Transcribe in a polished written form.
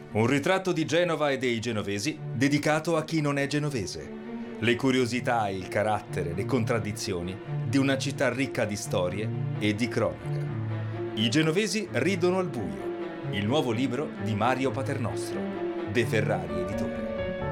Un ritratto di Genova e dei genovesi dedicato a chi non è genovese. Le curiosità, il carattere, le contraddizioni di una città ricca di storie e di cronaca. I genovesi ridono al buio. Il nuovo libro di Mario Paternostro, De Ferrari Editore.